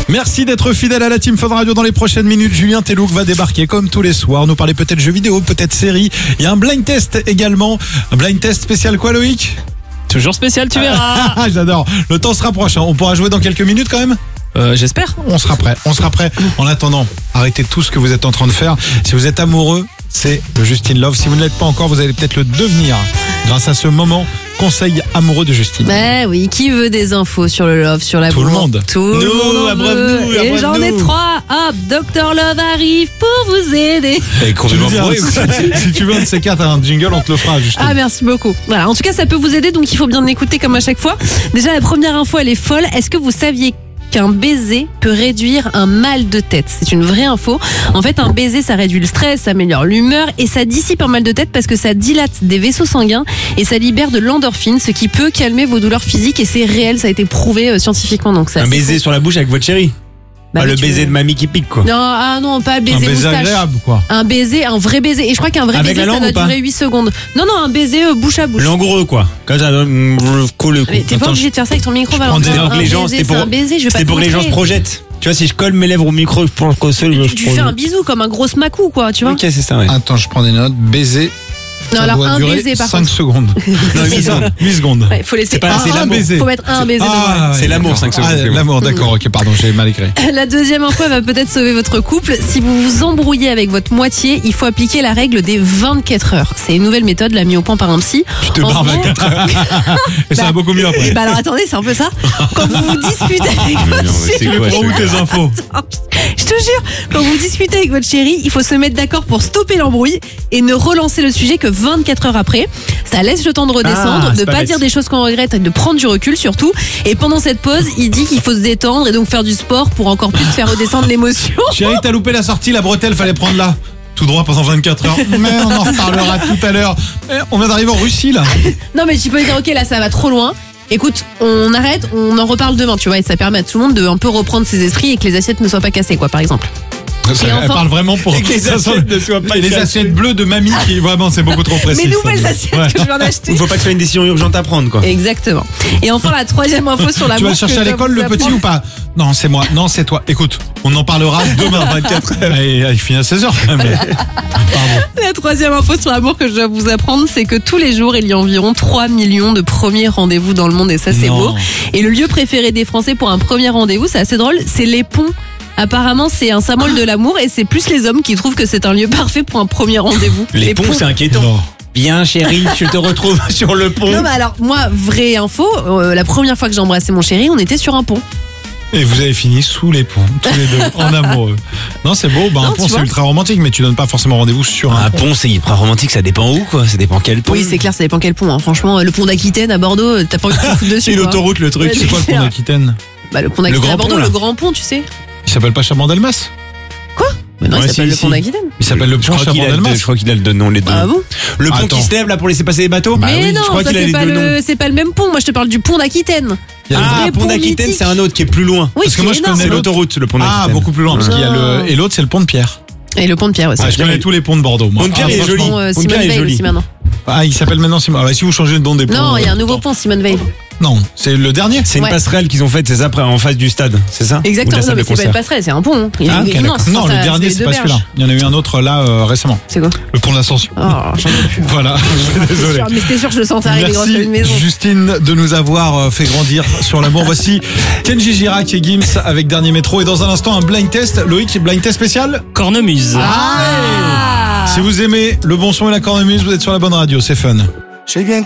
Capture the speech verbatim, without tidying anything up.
Merci d'être fidèle à la Team Fun Radio. Dans les prochaines minutes, Julien Telouk va débarquer comme tous les soirs, nous parler peut-être jeux vidéo, peut-être séries. Il y a un blind test également. Un blind test spécial quoi, Loïc? Toujours spécial, tu verras. J'adore. Le temps se rapproche. Hein. On pourra jouer dans quelques minutes quand même? Euh, j'espère. On sera prêt. On sera prêt. En attendant, arrêtez tout ce que vous êtes en train de faire. Si vous êtes amoureux, c'est le Justine Love. Si vous ne l'êtes pas encore, vous allez peut-être le devenir grâce à ce moment. Conseil amoureux de Justine. Bah oui, qui veut des infos sur le love, sur l'amour? Tout le monde. Tout le Nous, monde en abreuve-nous, veut. Et abreuve-nous. j'en ai trois. Hop, Docteur Love arrive pour vous aider. Et tu veux bien, si, si tu veux un de ces quatre, un jingle, on te le fera, Justine. Ah, merci beaucoup. Voilà, en tout cas, ça peut vous aider, donc il faut bien l'écouter comme à chaque fois. Déjà, la première info, elle est folle. Est-ce que vous saviez qu'un baiser peut réduire un mal de tête? C'est une vraie info. En fait, un baiser, ça réduit le stress, ça améliore l'humeur et ça dissipe un mal de tête parce que ça dilate des vaisseaux sanguins et ça libère de l'endorphine, ce qui peut calmer vos douleurs physiques, et c'est réel, ça a été prouvé euh, scientifiquement. Donc ça, Un baiser fou. sur la bouche avec votre chérie. Bah, Ah, le tu baiser veux- de mamie qui pique, quoi. Non, ah non, pas un baiser baiser moustache. agréable, quoi. Un baiser, un vrai baiser. Et je crois qu'un vrai Avec baiser, la ça langue doit ou pas durer huit secondes. Non, non, un baiser euh, bouche à bouche. Langoureux, quoi. Comme ça, euh, colle le cou. Mais t'es pas Attends, obligé de faire ça avec ton micro, prends Valentin. des- Donc Un les gens, baiser, c'était pour, c'est un baiser, je vais pas c'était te pour que les gens se montrer. projettent. Tu vois, si je colle mes lèvres au micro pour le seul, je Tu, tu fais un bisou comme un gros smacou, quoi, tu vois. Ok, c'est ça, ouais. Attends, je prends des notes. Baiser. Non, ça alors doit un durer baiser, par cinq contre. secondes. Non, huit secondes. huit secondes. Ouais, faut laisser C'est pas- un, c'est un l'amour. baiser. Faut mettre un baiser dedans. Ah, C'est ouais, l'amour, d'accord. cinq secondes, Ah, c'est bon. l'amour, d'accord, ok, pardon, j'ai mal écrit. La deuxième info elle va peut-être sauver votre couple. Si vous vous embrouillez avec votre moitié, il faut appliquer la règle des vingt-quatre heures. C'est une nouvelle méthode, l'a mis au point par un psy. Tu te En barres gros- vingt-quatre heures. Et ça va beaucoup mieux après. Bah alors attendez, c'est un peu ça. Quand vous vous disputez avec Mais non, votre mais c'est chérie, quoi, Prends où tes infos? je te jure, quand vous discutez avec votre chérie, il faut se mettre d'accord pour stopper l'embrouille et ne relancer le sujet que vingt-quatre heures après. Ça laisse le temps de redescendre, Ah, de c'est pas, pas bête. dire des choses qu'on regrette et de prendre du recul surtout. Et pendant cette pause, il dit qu'il faut se détendre et donc faire du sport pour encore plus faire redescendre l'émotion. Chérie, t'as loupé la sortie, la bretelle, fallait prendre là. Tout droit pendant vingt-quatre heures. Mais on en reparlera tout à l'heure. Eh, On vient d'arriver en Russie, là. Non mais tu peux dire ok là ça va trop loin. Écoute, on arrête, on en reparle demain, tu vois, et ça permet à tout le monde de un peu reprendre ses esprits et que les assiettes ne soient pas cassées, quoi, par exemple. Ça, Et elle enfin- parle vraiment pour Et que les ça sent- assiettes ne soient pas Et les cassées. assiettes bleues de mamie qui vraiment c'est beaucoup trop précis. Mes nouvelles ça. assiettes Ouais. que je viens d'acheter. Il faut pas que ce soit une décision urgente à prendre, quoi. Exactement. Et enfin la troisième info sur la Tu vas le chercher à l'école le petit ou pas? Non, c'est moi. Non, c'est toi. Écoute, on en parlera demain vingt-quatre heures. Et il finit à seize heures quand même. Pardon. La troisième info sur l'amour que je dois vous apprendre, c'est que tous les jours, il y a environ trois millions de premiers rendez-vous dans le monde, et ça, c'est Non. beau. Et le lieu préféré des Français pour un premier rendez-vous, c'est assez drôle, c'est les ponts. Apparemment, c'est un symbole de l'amour et c'est plus les hommes qui trouvent que c'est un lieu parfait pour un premier rendez-vous. Les ponts, c'est inquiétant. Non. Bien, chérie, je te retrouve sur le pont. Non, mais alors, moi, vraie info, euh, la première fois que j'ai embrassé mon chéri, on était sur un pont. Et vous avez fini sous les ponts, tous les deux, en amoureux. Non, c'est beau. Bah, un Non, pont, tu c'est vois. ultra romantique, mais tu donnes pas forcément rendez-vous sur un Un pont. pont, c'est hyper romantique, ça dépend où, quoi. Ça dépend quel pont. Oui, c'est clair, ça dépend quel pont. Hein. Franchement, le pont d'Aquitaine à Bordeaux, euh, t'as pas envie de te foutre dessus. C'est quoi. l'autoroute, le truc. Ouais, C'est quoi le pont d'Aquitaine? Bah, le pont d'Aquitaine grand à Bordeaux, pont, là. le grand pont, tu sais. Il s'appelle pas Chabandelmas? Mais non, Ouais, il s'appelle si, le si. pont d'Aquitaine. Il s'appelle le Je pont crois qu'il a le deux, Chabandelmas. je crois qu'il a le deux noms, les deux. Ah bon? Le pont Attends. qui se lève là pour laisser passer les bateaux. Bah Mais oui, non, je crois ça qu'il a c'est les pas, deux le, c'est pas le même pont. Moi, je te parle du pont d'Aquitaine. Il y a le- Ah, vrai pont pont d'Aquitaine, mythique. c'est un autre qui est plus loin. Oui, Parce que qui moi, est je énorme. connais C'est l'autoroute, le pont d'Aquitaine. Ah, beaucoup plus loin, parce qu'il y a Non. le, et l'autre, c'est le pont de Pierre. Et le pont de Pierre aussi. Ah, je connais tous les ponts de Bordeaux, moi. Pont de Pierre Ah, est franchement. joli. Pont, euh, Pont de Simone Pierre est Veil joli. aussi maintenant. Ah, il s'appelle maintenant Simon. Ah, bah, si vous changez le nom des ponts. Non, il y a un euh, nouveau pont, Simone Veil. Non, c'est le dernier. C'est une Ouais. passerelle qu'ils ont faite, c'est ça, après, en face du stade, c'est ça? Ou de Exactement, la non, salle mais de c'est pas une concert. passerelle, c'est un pont. hein. Il est Ah, ok, immense. d'accord. Non, Enfin, le ça- dernier, les c'est deux pas berges. celui-là. Il y en a eu un autre là euh, récemment. C'est quoi? Le pont de l'Ascension. Oh, j'en peux plus. Voilà, je suis désolé. Mais c'était sûr que je le sentais arriver grâce à Merci une maison. Justine de nous avoir euh, fait grandir sur l'amour. Voici Kenji Girac et Gims avec Dernier Métro. Et dans un instant, un blind test. Loïc, blind test spécial. Cornemuse. Ah. Si vous aimez le bon son et la cornemuse, vous êtes sur la bonne radio. C'est fun. J'ai bien